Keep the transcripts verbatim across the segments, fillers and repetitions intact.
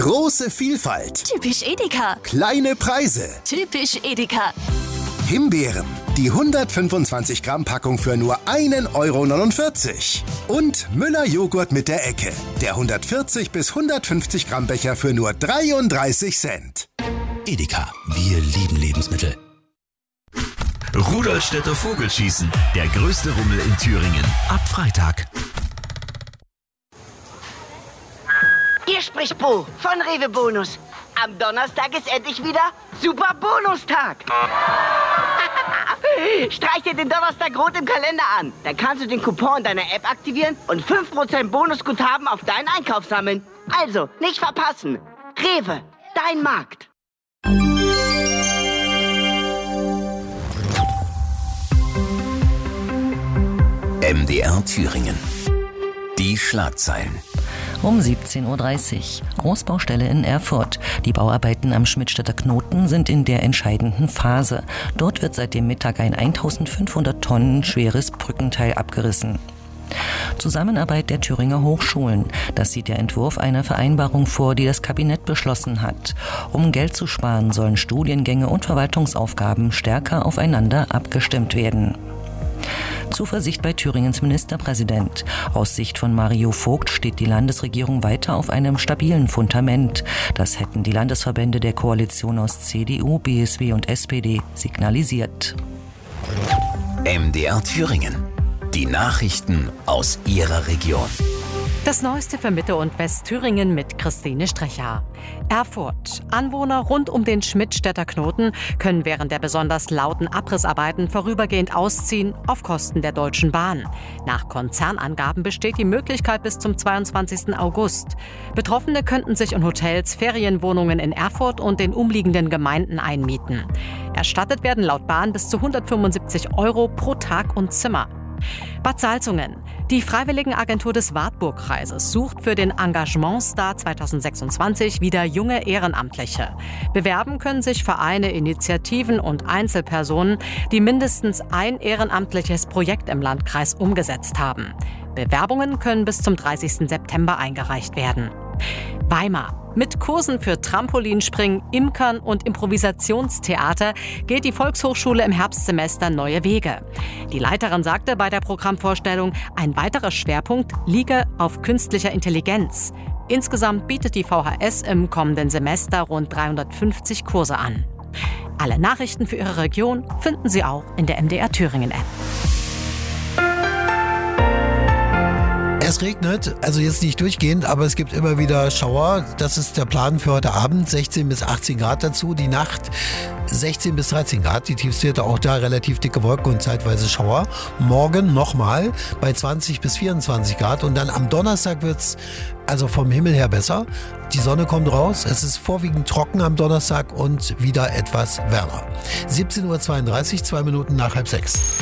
Große Vielfalt. Typisch Edeka. Kleine Preise. Typisch Edeka. Himbeeren. Die hundertfünfundzwanzig Gramm Packung für nur ein Euro neunundvierzig. Und Müller Joghurt mit der Ecke. Der hundertvierzig bis hundertfünfzig Gramm Becher für nur dreiunddreißig Cent. Edeka, wir lieben Lebensmittel. Rudolstädter Vogelschießen, der größte Rummel in Thüringen. Ab Freitag. Hier spricht Bo von Rewe Bonus. Am Donnerstag ist endlich wieder Super Bonustag. Streich dir den Donnerstag rot im Kalender an. Dann kannst du den Coupon deiner App aktivieren und fünf Prozent Bonusguthaben auf deinen Einkauf sammeln. Also, nicht verpassen. Rewe, dein Markt. M D R Thüringen. Die Schlagzeilen. Um siebzehn Uhr dreißig. Großbaustelle in Erfurt. Die Bauarbeiten am Schmidtstädter Knoten sind in der entscheidenden Phase. Dort wird seit dem Mittag ein eintausendfünfhundert Tonnen schweres Brückenteil abgerissen. Zusammenarbeit der Thüringer Hochschulen. Das sieht der Entwurf einer Vereinbarung vor, die das Kabinett beschlossen hat. Um Geld zu sparen, sollen Studiengänge und Verwaltungsaufgaben stärker aufeinander abgestimmt werden. Zuversicht bei Thüringens Ministerpräsident. Aus Sicht von Mario Vogt steht die Landesregierung weiter auf einem stabilen Fundament. Das hätten die Landesverbände der Koalition aus C D U, B S W und S P D signalisiert. M D R Thüringen. Die Nachrichten aus Ihrer Region. Das Neueste für Mitte- und Westthüringen mit Christine Strecher. Erfurt. Anwohner rund um den Schmidtstädter Knoten können während der besonders lauten Abrissarbeiten vorübergehend ausziehen auf Kosten der Deutschen Bahn. Nach Konzernangaben besteht die Möglichkeit bis zum zweiundzwanzigsten August. Betroffene könnten sich in Hotels, Ferienwohnungen in Erfurt und den umliegenden Gemeinden einmieten. Erstattet werden laut Bahn bis zu hundertfünfundsiebzig Euro pro Tag und Zimmer. Bad Salzungen. Die Freiwilligenagentur des Wartburgkreises sucht für den Engagementstar zweitausendsechsundzwanzig wieder junge Ehrenamtliche. Bewerben können sich Vereine, Initiativen und Einzelpersonen, die mindestens ein ehrenamtliches Projekt im Landkreis umgesetzt haben. Bewerbungen können bis zum dreißigsten September eingereicht werden. Weimar. Mit Kursen für Trampolinspringen, Imkern und Improvisationstheater geht die Volkshochschule im Herbstsemester neue Wege. Die Leiterin sagte bei der Programmvorstellung, ein weiterer Schwerpunkt liege auf künstlicher Intelligenz. Insgesamt bietet die V H S im kommenden Semester rund dreihundertfünfzig Kurse an. Alle Nachrichten für Ihre Region finden Sie auch in der M D R Thüringen App. Es regnet, also jetzt nicht durchgehend, aber es gibt immer wieder Schauer. Das ist der Plan für heute Abend, sechzehn bis achtzehn Grad dazu. Die Nacht sechzehn bis dreizehn Grad, die Tiefstwerte auch da relativ dicke Wolken und zeitweise Schauer. Morgen nochmal bei zwanzig bis vierundzwanzig Grad und dann am Donnerstag wird's also vom Himmel her besser. Die Sonne kommt raus, es ist vorwiegend trocken am Donnerstag und wieder etwas wärmer. siebzehn Uhr zweiunddreißig, zwei Minuten nach halb sechs.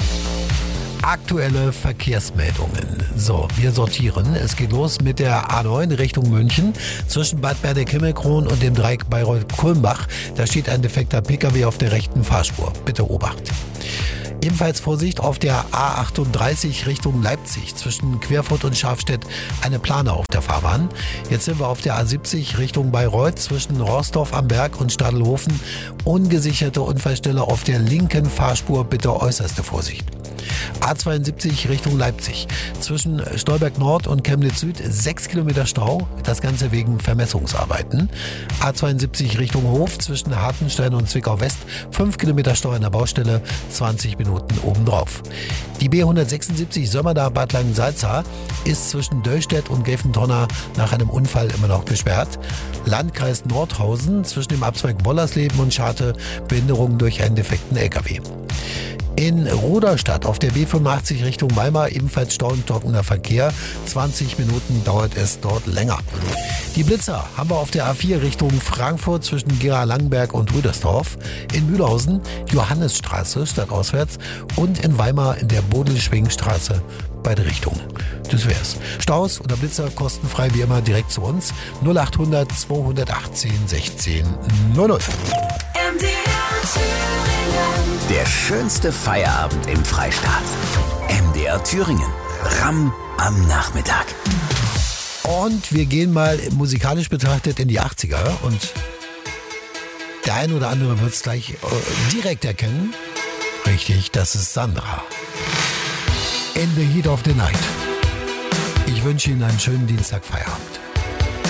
Aktuelle Verkehrsmeldungen. So, wir sortieren. Es geht los mit der A neun Richtung München. Zwischen Bad Berneck-Himmelkron und dem Dreieck Bayreuth-Kulmbach. Da steht ein defekter Pkw auf der rechten Fahrspur. Bitte Obacht. Ebenfalls Vorsicht auf der A achtunddreißig Richtung Leipzig. Zwischen Querfurt und Schafstedt eine Plane auf der Fahrbahn. Jetzt sind wir auf der A siebzig Richtung Bayreuth. Zwischen Rorsdorf am Berg und Stadelhofen. Ungesicherte Unfallstelle auf der linken Fahrspur. Bitte äußerste Vorsicht. A zweiundsiebzig Richtung Leipzig. Zwischen Stolberg Nord und Chemnitz Süd sechs Kilometer Stau. Das Ganze wegen Vermessungsarbeiten. A zweiundsiebzig Richtung Hof. Zwischen Hartenstein und Zwickau West fünf Kilometer Stau an der Baustelle. zwanzig Minuten obendrauf. Die B hundertsechsundsiebzig Sömmerda Bad Langensalza ist zwischen Döllstedt und Gelfentonner nach einem Unfall immer noch gesperrt. Landkreis Nordhausen zwischen dem Abzweig Wollersleben und Scharte Behinderung durch einen defekten L K W. In Ruderstadt auf der B fünfundachtzig Richtung Weimar ebenfalls Stau und trockener Verkehr. zwanzig Minuten dauert es dort länger. Die Blitzer haben wir auf der A vier Richtung Frankfurt zwischen Gera-Langenberg und Rüdersdorf. In Mühlhausen Johannesstraße stadtauswärts und in Weimar in der Bodelschwingstraße beide Richtungen. Das wär's. Staus oder Blitzer kostenfrei wie immer direkt zu uns. null achthundert zweihundertachtzehn sechzehn null null. M D R Thüringen. Der schönste Feierabend im Freistaat. M D R Thüringen. R A M am Nachmittag. Und wir gehen mal musikalisch betrachtet in die achtziger und der ein oder andere wird es gleich äh, direkt erkennen. Richtig, das ist Sandra. In the Heat of the Night. Ich wünsche Ihnen einen schönen Dienstagfeierabend.